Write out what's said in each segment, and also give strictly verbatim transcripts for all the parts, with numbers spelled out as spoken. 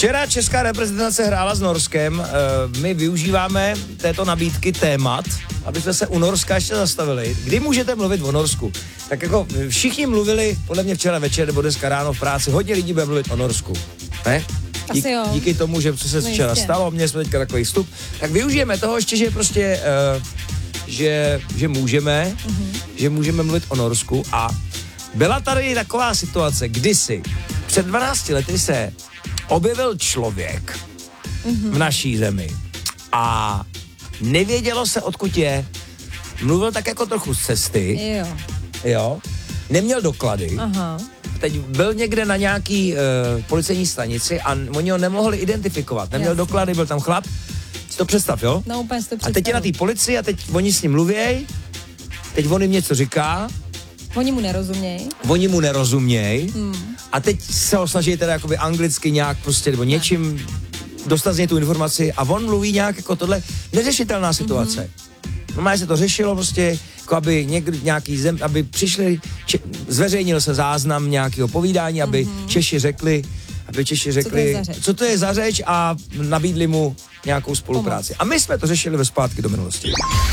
Včera česká reprezentace hrála s Norskem. My využíváme této nabídky témat, aby jsme se u Norska ještě zastavili. Kdy můžete mluvit o Norsku? Tak jako všichni mluvili, podle mě včera večer nebo dneska ráno v práci, hodně lidí bude mluvit o Norsku. Ne? Dík, díky tomu, že co se no včera jistě. stalo, měli jsme teďka takový vstup. Tak využijeme toho ještě, že prostě, uh, že, že můžeme, mm-hmm. že můžeme mluvit o Norsku a byla tady taková situace, kdysi, před dvanácti lety se objevil člověk mm-hmm. v naší zemi a nevědělo se, odkud je. Mluvil tak jako trochu z cesty. Jo. Jo. Neměl doklady. Aha. Teď byl někde na nějaký uh, policejní stanici a oni ho nemohli identifikovat. Neměl Jasně. doklady, byl tam chlap. Si to představ, jo? No úplně si to představ. A teď je na té policii a teď oni s ním mluvěj. Teď on jim něco říká. Oni mu nerozumějí. Oni mu nerozumějí. Hmm. A teď se ho snaží teda jakoby anglicky nějak prostě, nebo něčím dostat z něj tu informaci a on mluví nějak jako tohle neřešitelná situace. Mm-hmm. Normálně se to řešilo prostě, jako aby někdo, nějaký zem, aby přišli, če, zveřejnil se záznam nějakého povídání, aby mm-hmm. Češi řekli, aby Češi řekli, co to, co to je za řeč a nabídli mu nějakou spolupráci. Pomoc. A my jsme to řešili ve Zpátky do minulosti.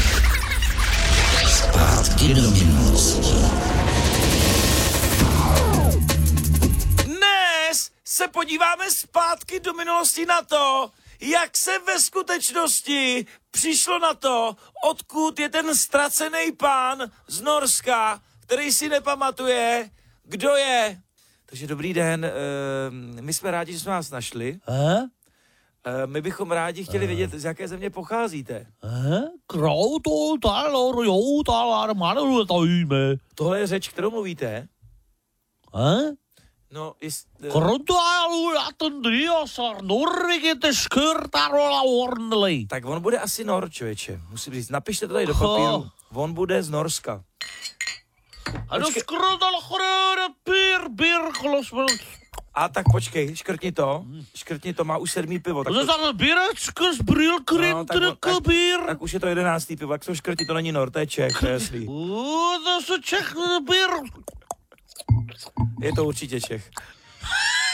Zpátky do minulosti. Se podíváme zpátky do minulosti na to, jak se ve skutečnosti přišlo na to, odkud je ten ztracený pán z Norska, který si nepamatuje, kdo je. Takže dobrý den, uh, my jsme rádi, že jsme vás našli. Uh, my bychom rádi chtěli vědět, z jaké země pocházíte. Tohle je řeč, kterou mluvíte? No, jest... Tak on bude asi Nor, člověče. Musím říct, napište to tady do papíru. On bude z Norska. Počkej. A tak počkej, škrtni to. Škrtni to, má už sedmý pivo. Tak, to... no, tak, tak, tak už je to jedenáctý pivo. Jak to škrtni, to není Nor, to je Čech, to je jasný. Je to určitě Čech.